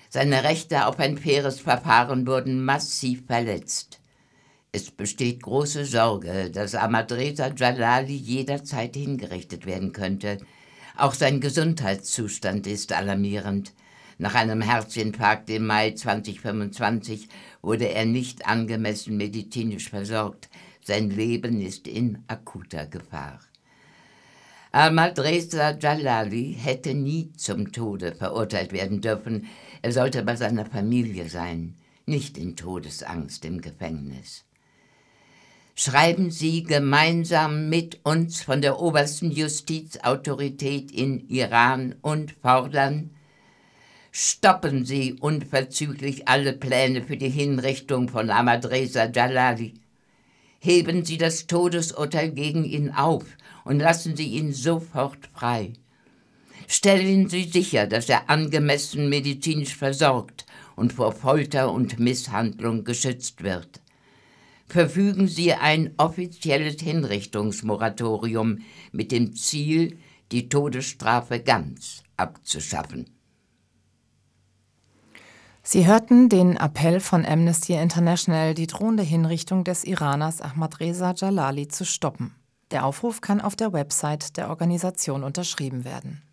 Seine Rechte auf ein faires Verfahren wurden massiv verletzt. Es besteht große Sorge, dass Ahmadreza Jalali jederzeit hingerichtet werden könnte. Auch sein Gesundheitszustand ist alarmierend. Nach einem Herzinfarkt im Mai 2025 wurde er nicht angemessen medizinisch versorgt. Sein Leben ist in akuter Gefahr. Ahmadreza Jalali hätte nie zum Tode verurteilt werden dürfen. Er sollte bei seiner Familie sein, nicht in Todesangst im Gefängnis. Schreiben Sie gemeinsam mit uns von der obersten Justizautorität in Iran und fordern: Stoppen Sie unverzüglich alle Pläne für die Hinrichtung von Ahmadreza Jalali. Heben Sie das Todesurteil gegen ihn auf und lassen Sie ihn sofort frei. Stellen Sie sicher, dass er angemessen medizinisch versorgt und vor Folter und Misshandlung geschützt wird. Verfügen Sie ein offizielles Hinrichtungsmoratorium mit dem Ziel, die Todesstrafe ganz abzuschaffen. Sie hörten den Appell von Amnesty International, die drohende Hinrichtung des Iraners Ahmadreza Jalali zu stoppen. Der Aufruf kann auf der Website der Organisation unterschrieben werden.